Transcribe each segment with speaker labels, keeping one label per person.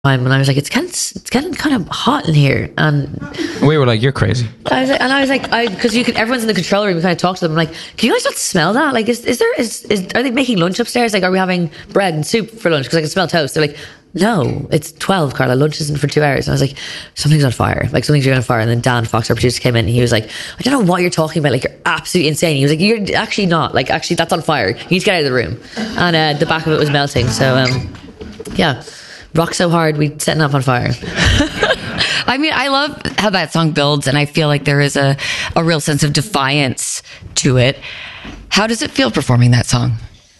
Speaker 1: time, and I was like, it's getting kind of hot in here, and
Speaker 2: we were like, you're crazy.
Speaker 1: I was like, because everyone's in the control room. We kind of talk to them. I'm like, can you guys not smell that? Like, are they making lunch upstairs? Like, are we having bread and soup for lunch? Because I can smell toast. They're like, no, it's 12, Carla. Lunch isn't for 2 hours. And I was like, something's on fire. Like, something's on fire. And then Dan Fox, our producer, came in and he was like, I don't know what you're talking about. Like, you're absolutely insane. He was like, you're actually not. Like, actually, that's on fire. You need to get out of the room. And the back of it was melting. So, yeah. Rock so hard, we setting up on fire.
Speaker 3: I mean, I love how that song builds, and I feel like there is a real sense of defiance to it. How does it feel performing that song?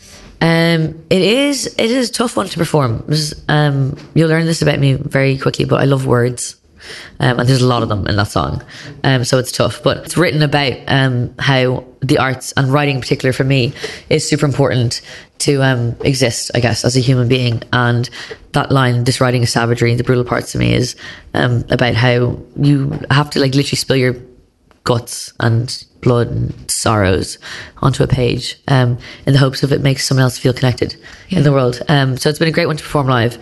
Speaker 1: It is a tough one to perform. You'll learn this about me very quickly, but I love words. And there's a lot of them in that song. So it's tough, but it's written about how the arts and writing in particular for me is super important to exist, I guess, as a human being. And that line, this writing is savagery, the brutal parts to me is about how you have to like literally spill your guts and blood and sorrows onto a page in the hopes of it makes someone else feel connected in the world. So it's been a great one to perform live.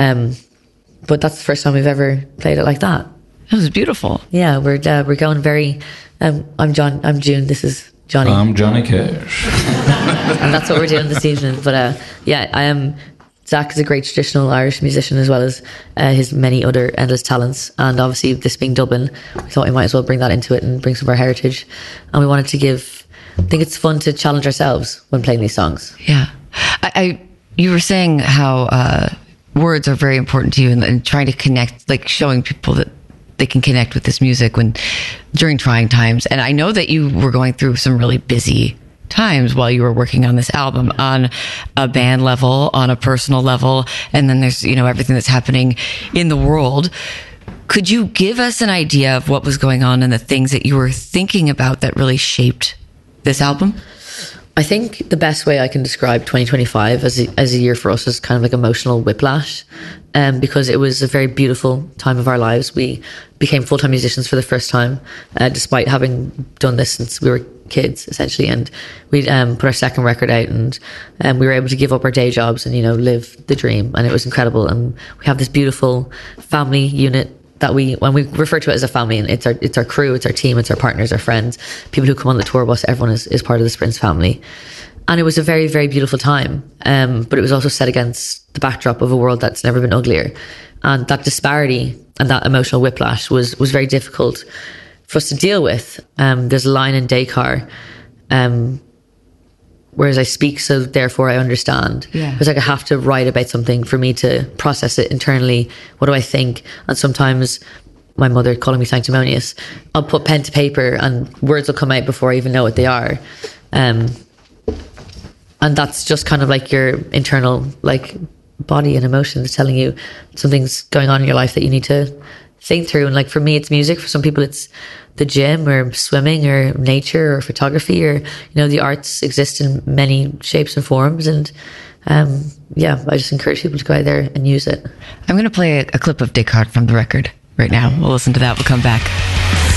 Speaker 1: But that's the first time we've ever played it like that.
Speaker 3: It was beautiful.
Speaker 1: Yeah, we're going very. I'm June. This is Johnny.
Speaker 2: I'm Johnny Cash.
Speaker 1: And that's what we're doing this evening. But yeah, I am. Zach is a great traditional Irish musician as well as his many other endless talents. And obviously, this being Dublin, we thought we might as well bring that into it and bring some of our heritage. And we wanted to give. I think it's fun to challenge ourselves when playing these songs.
Speaker 3: Yeah, you were saying how. Words are very important to you, and trying to connect, like showing people that they can connect with this music during trying times. And I know that you were going through some really busy times while you were working on this album on a band level, on a personal level, and then there's, everything that's happening in the world. Could you give us an idea of what was going on and the things that you were thinking about that really shaped this album?
Speaker 1: I think the best way I can describe 2025 as a year for us is kind of like emotional whiplash, because it was a very beautiful time of our lives. We became full-time musicians for the first time, despite having done this since we were kids, essentially. And we put our second record out, and we were able to give up our day jobs and live the dream, and it was incredible. And we have this beautiful family unit that when we refer to it as a family, and it's our crew, it's our team, it's our partners, our friends, people who come on the tour bus, everyone is part of the Sprints family. And it was a very, very beautiful time. But it was also set against the backdrop of a world that's never been uglier. And that disparity and that emotional whiplash was very difficult for us to deal with. There's a line in Dakar, whereas I speak, so therefore I understand.
Speaker 3: Yeah.
Speaker 1: It's like I have to write about something for me to process it internally. What do I think? And sometimes my mother calling me sanctimonious, I'll put pen to paper and words will come out before I even know what they are. And that's just kind of like your internal like body and emotions telling you something's going on in your life that you need to think through. And like for me, it's music. For some people, it's the gym or swimming or nature or photography, or the arts exist in many shapes and forms. And I just encourage people to go out there and use it.
Speaker 3: I'm going to play a clip of Descartes from the record right now. We'll listen to that. We'll come back.